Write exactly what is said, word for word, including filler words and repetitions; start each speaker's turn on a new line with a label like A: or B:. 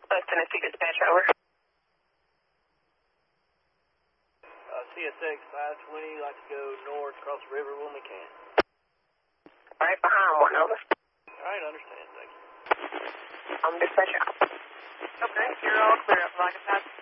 A: West Tennessee dispatch, over.
B: Uh, C S X five twenty, like to go north across the river when we can.
A: Right behind one, over.
B: All right, understand, thank you.
A: I'm dispatch out.
C: Okay, you're all clear up, like a pass.